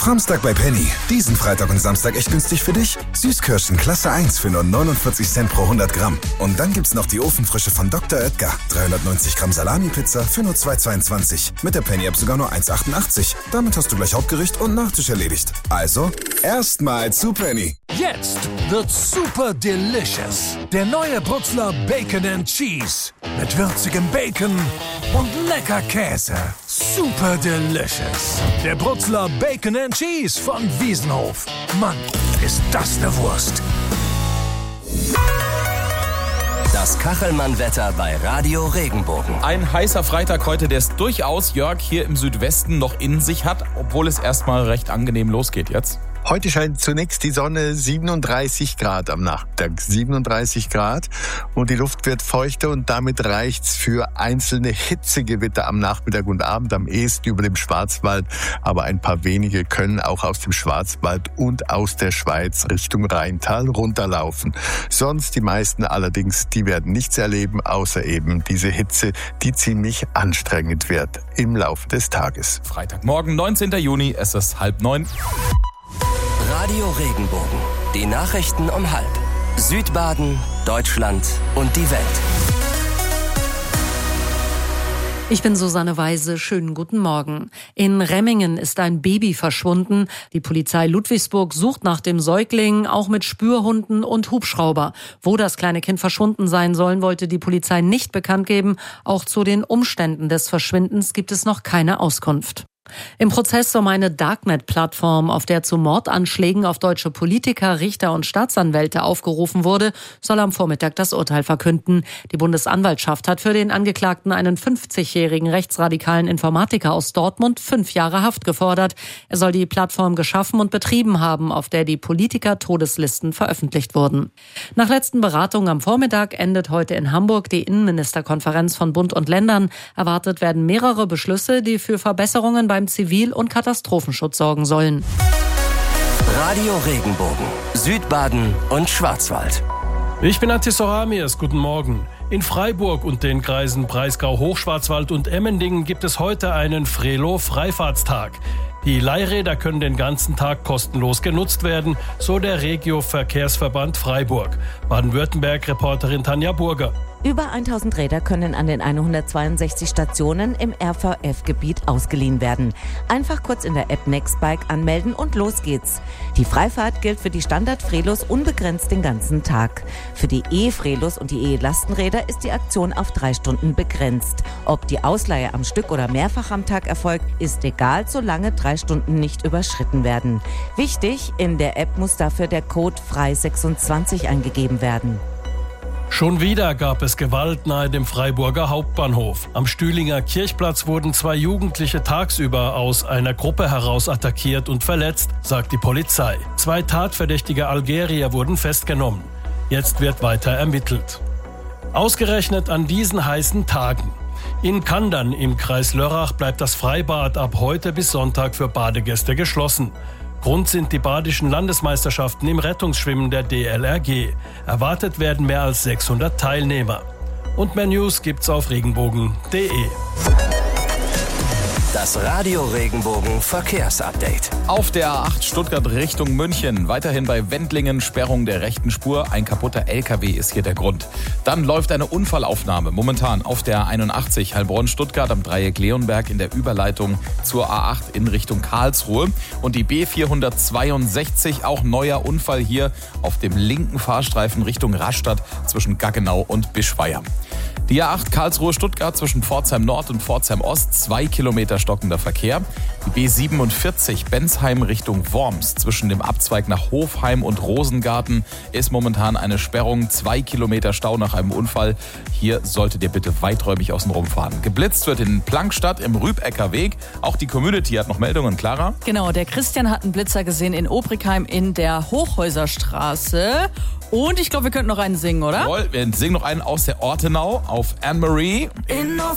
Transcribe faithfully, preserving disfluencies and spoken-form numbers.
Samstag bei Penny. Diesen Freitag und Samstag echt günstig für dich. Süßkirschen Klasse eins für nur neunundvierzig Cent pro hundert Gramm. Und dann gibt's noch die Ofenfrische von Doktor Oetker. dreihundertneunzig Gramm Salami-Pizza für nur zwei zweiundzwanzig. Mit der Penny-App sogar nur eins achtundachtzig. Damit hast du gleich Hauptgericht und Nachtisch erledigt. Also, erstmal zu Penny. Jetzt wird's super delicious. Der neue Brutzler Bacon and Cheese. Mit würzigem Bacon und lecker Käse. Super delicious. Der Brutzler Bacon and Cheese von Wiesenhof. Mann, ist das eine Wurst. Das Kachelmann-Wetter bei Radio Regenbogen. Ein heißer Freitag heute, der es durchaus, Jörg, hier im Südwesten noch in sich hat, obwohl es erstmal recht angenehm losgeht jetzt. Heute scheint zunächst die Sonne, siebenunddreißig Grad am Nachmittag, siebenunddreißig Grad, und die Luft wird feuchter und damit reicht's für einzelne Hitzegewitter am Nachmittag und Abend, am ehesten über dem Schwarzwald, aber ein paar wenige können auch aus dem Schwarzwald und aus der Schweiz Richtung Rheintal runterlaufen. Sonst die meisten allerdings, die werden nichts erleben, außer eben diese Hitze, die ziemlich anstrengend wird im Laufe des Tages. Freitagmorgen, neunzehnten Juni, es ist halb neun. Radio Regenbogen. Die Nachrichten um halb. Südbaden, Deutschland und die Welt. Ich bin Susanne Weise. Schönen guten Morgen. In Remmingen ist ein Baby verschwunden. Die Polizei Ludwigsburg sucht nach dem Säugling, auch mit Spürhunden und Hubschrauber. Wo das kleine Kind verschwunden sein soll, wollte die Polizei nicht bekannt geben. Auch zu den Umständen des Verschwindens gibt es noch keine Auskunft. Im Prozess um eine Darknet-Plattform, auf der zu Mordanschlägen auf deutsche Politiker, Richter und Staatsanwälte aufgerufen wurde, soll am Vormittag das Urteil verkünden. Die Bundesanwaltschaft hat für den Angeklagten, einen fünfzigjährigen rechtsradikalen Informatiker aus Dortmund, fünf Jahre Haft gefordert. Er soll die Plattform geschaffen und betrieben haben, auf der die Politiker-Todeslisten veröffentlicht wurden. Nach letzten Beratungen am Vormittag endet heute in Hamburg die Innenministerkonferenz von Bund und Ländern. Erwartet werden mehrere Beschlüsse, die für Verbesserungen beim Zivil- und Katastrophenschutz sorgen sollen. Radio Regenbogen, Südbaden und Schwarzwald. Ich bin Antis Soramias, guten Morgen. In Freiburg und den Kreisen Breisgau, Hochschwarzwald und Emmendingen gibt es heute einen Frelo-Freifahrtstag. Die Leihräder können den ganzen Tag kostenlos genutzt werden, so der Regio-Verkehrsverband Freiburg. Baden-Württemberg-Reporterin Tanja Burger. Über tausend Räder können an den hundertzweiundsechzig Stationen im R V F-Gebiet ausgeliehen werden. Einfach kurz in der App Nextbike anmelden und los geht's. Die Freifahrt gilt für die Standard-Frelos unbegrenzt den ganzen Tag. Für die E-Frelos und die E-Lastenräder ist die Aktion auf drei Stunden begrenzt. Ob die Ausleihe am Stück oder mehrfach am Tag erfolgt, ist egal, solange drei Stunden nicht überschritten werden. Wichtig, in der App muss dafür der Code frei sechsundzwanzig eingegeben werden. Schon wieder gab es Gewalt nahe dem Freiburger Hauptbahnhof. Am Stühlinger Kirchplatz wurden zwei Jugendliche tagsüber aus einer Gruppe heraus attackiert und verletzt, sagt die Polizei. Zwei tatverdächtige Algerier wurden festgenommen. Jetzt wird weiter ermittelt. Ausgerechnet an diesen heißen Tagen. In Kandern im Kreis Lörrach bleibt das Freibad ab heute bis Sonntag für Badegäste geschlossen. Grund sind die badischen Landesmeisterschaften im Rettungsschwimmen der D L R G. Erwartet werden mehr als sechshundert Teilnehmer. Und mehr News gibt's auf regenbogen punkt de. Das Radio Regenbogen Verkehrsupdate. Auf der A acht Stuttgart Richtung München. Weiterhin bei Wendlingen Sperrung der rechten Spur. Ein kaputter L K W ist hier der Grund. Dann läuft eine Unfallaufnahme momentan auf der einundachtzig Heilbronn-Stuttgart am Dreieck Leonberg in der Überleitung zur A acht in Richtung Karlsruhe. Und die B vierhundertzweiundsechzig, auch neuer Unfall hier auf dem linken Fahrstreifen Richtung Rastatt zwischen Gaggenau und Bischweier. Die A acht Karlsruhe-Stuttgart zwischen Pforzheim Nord und Pforzheim Ost, zwei Kilometer stockender Verkehr. Die B siebenundvierzig Bensheim Richtung Worms zwischen dem Abzweig nach Hofheim und Rosengarten ist momentan eine Sperrung, zwei Kilometer Stau nach einem Unfall. Hier solltet ihr bitte weiträumig außen rumfahren. Geblitzt wird in Plankstadt im Rübecker Weg. Auch die Community hat noch Meldungen, Clara? Genau, der Christian hat einen Blitzer gesehen in Obrigheim in der Hochhäuserstraße. Und ich glaube, wir könnten noch einen singen, oder? Jawohl, wir singen noch einen aus der Ortenau auf Anne-Marie.